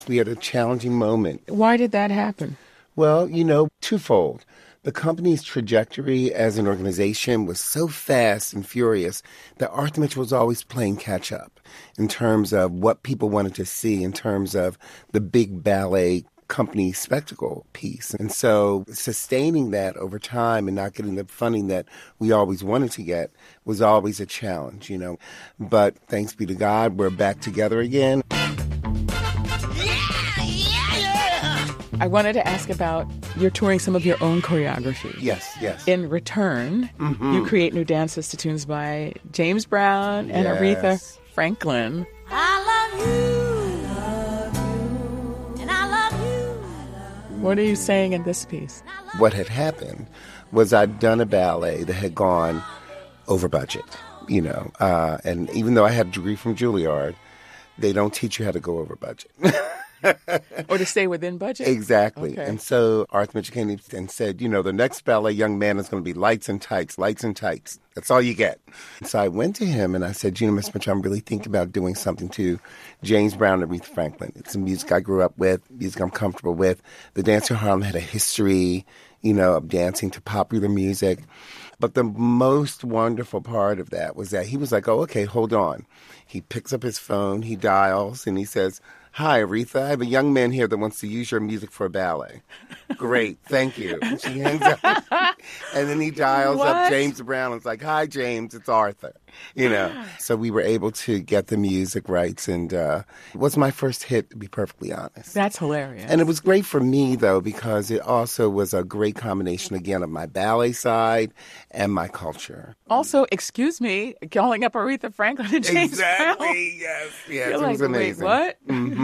We had a challenging moment. Why did that happen? Well, twofold. The company's trajectory as an organization was so fast and furious that Arthur Mitchell was always playing catch up in terms of what people wanted to see, in terms of the big ballet company spectacle piece. And so sustaining that over time and not getting the funding that we always wanted to get was always a challenge, But thanks be to God, we're back together again. I wanted to ask about you're touring some of your own choreography. Yes. In return, you create new dances to tunes by James Brown and Aretha Franklin. I love you, and I love you. What are you saying in this piece? What had happened was I'd done a ballet that had gone over budget, and even though I had a degree from Juilliard, they don't teach you how to go over budget. Or to stay within budget? Exactly. Okay. And so Arthur Mitchell came and said, the next ballet, Young Man, is going to be lights and tights. That's all you get. So I went to him and I said, Mr. Mitchell, I'm really thinking about doing something to James Brown and Aretha Franklin. It's some music I grew up with, music I'm comfortable with. The Dancer Harlem had a history, of dancing to popular music. But the most wonderful part of that was that he was like, oh, okay, hold on. He picks up his phone, he dials, and he says, hi, Aretha, I have a young man here that wants to use your music for a ballet. Great, thank you. And she hangs up. And then he dials up James Brown and it's like, hi, James, it's Arthur. So we were able to get the music rights. And it was my first hit, to be perfectly honest. That's hilarious. And it was great for me, though, because it also was a great combination, again, of my ballet side and my culture. Also, excuse me, calling up Aretha Franklin and James Brown. Yes, You're it was amazing. Wait, what? Mm-hmm.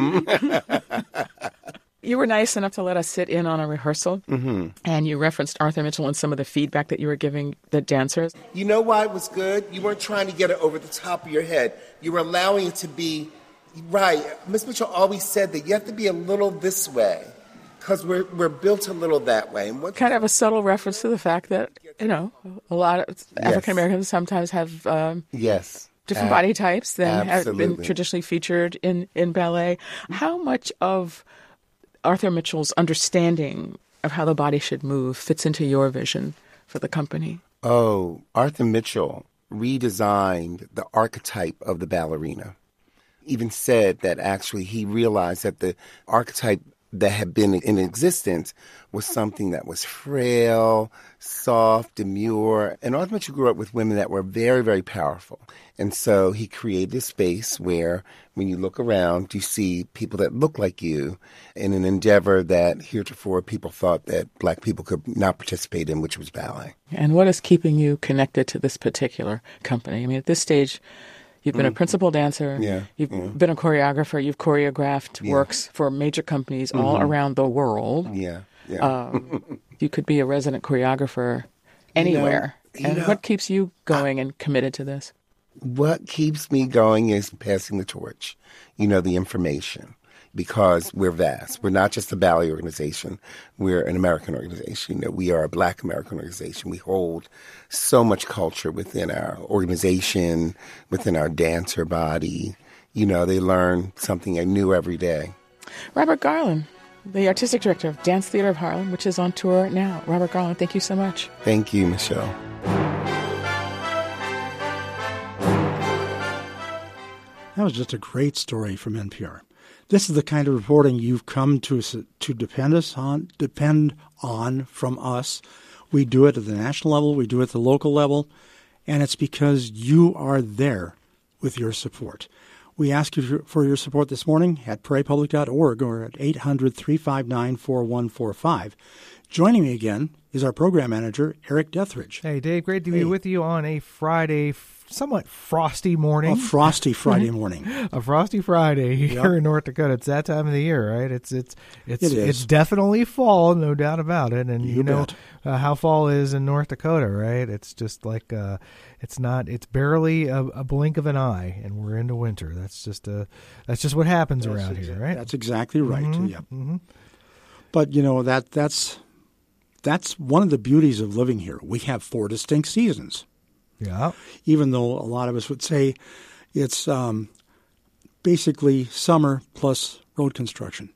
You were nice enough to let us sit in on a rehearsal, and you referenced Arthur Mitchell and some of the feedback that you were giving the dancers. You know why it was good? You weren't trying to get it over the top of your head. You were allowing it to be right. Miss Mitchell always said that you have to be a little this way because we're built a little that way. And kind of a subtle reference to the fact that, a lot of African Americans sometimes have different body types than have been traditionally featured in ballet. How much of Arthur Mitchell's understanding of how the body should move fits into your vision for the company? Oh, Arthur Mitchell redesigned the archetype of the ballerina. Even said that actually he realized that the archetype that had been in existence was something that was frail, soft, demure. And Arthur Mitchell grew up with women that were very, very powerful. And so he created a space where when you look around, you see people that look like you in an endeavor that heretofore people thought that black people could not participate in, which was ballet. And what is keeping you connected to this particular company? I mean, at this stage, you've been a principal dancer. You've been a choreographer. You've choreographed works for major companies all around the world. You could be a resident choreographer anywhere. What keeps you going and committed to this? What keeps me going is passing the torch, the information, because we're vast. We're not just a ballet organization. We're an American organization. We are a Black American organization. We hold so much culture within our organization, within our dancer body. They learn something new every day. Robert Garland, the artistic director of Dance Theater of Harlem, which is on tour now. Robert Garland, thank you so much. Thank you, Michelle. That was just a great story from NPR. This is the kind of reporting you've come to depend on from us. We do it at the national level, we do it at the local level, and it's because you are there with your support. We ask you for your support this morning at prairiepublic.org or at 800-359-4145. Joining me again is our program manager, Eric Dethridge. Hey, Dave, great to be with you on a Friday, somewhat frosty morning. A frosty Friday morning. A frosty Friday here in North Dakota. It's that time of the year, right? It's definitely fall, no doubt about it. And you know how fall is in North Dakota, right? It's just like it's barely a blink of an eye, and we're into winter. That's just what happens around here, right? That's exactly right. Mm-hmm. Yep. Mm-hmm. But that's one of the beauties of living here. We have 4 distinct seasons. Yeah. Even though a lot of us would say it's basically summer plus road construction.